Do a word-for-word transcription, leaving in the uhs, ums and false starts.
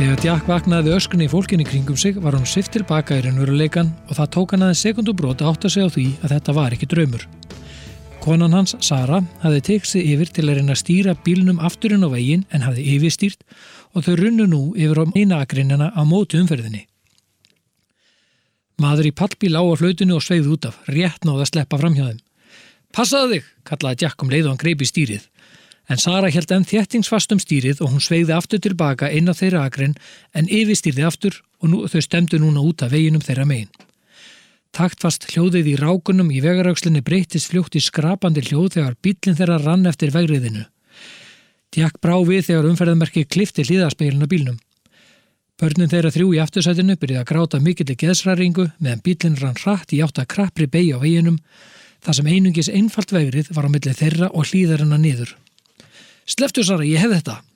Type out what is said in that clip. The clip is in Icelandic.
Þegar Jack vaknaði við öskunni í fólkinu í kringum sig var hann svipt til baka í raunveruleikann og það tók hann aðeins sekúndubrot að átta sig á því að þetta var ekki draumur. Konan hans, Sara, hafði tekið sig yfir til að reyna að stýra bílnum aftur inn á veginn en hafði yfirstýrt og þau runnu nú yfir á eina akrinina á móti umferðinni. Maður í pallbíl á á hlautinu og sveigði út af, rétt náði að sleppa fram hjá þeim. Passaðu þig, kallaði Jack um leið og hann greip í stýrið. En Sara hélt enn þéttingsfast um stýrið og hún sveigði aftur tilbaka inn á þeirra akrein en yfirstýrði aftur og nú, þau stemdu núna út af veginum þeirra megin. Taktfast hljóðið í rákunum í vegarauxlinni breyttist fljótt í skrapandi hljóð þegar bíllinn þeirra rann eftir vegriðinu. Jack brá við þegar umferðarmerkið klippti hliðarspeglinn á bílnum. Börnin þeirra þrjú í aftursætinu byrjaði að gráta mikilli geðshræringu meðan bíllinn rann hratt í átt að krappri beygju á veginum þar sem einungis einfalt vegrið var á milli þeirra og hlíðarinnar niður. Slepptu, Sara, ég hef þetta.